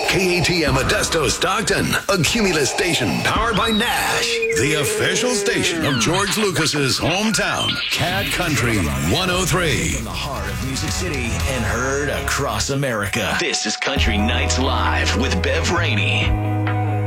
KATM Modesto Stockton, a Cumulus station powered by Nash, the official station of George Lucas's hometown, Cat Country 103. From the heart of Music City and heard across America. This is Country Nights Live with Bev Rainey.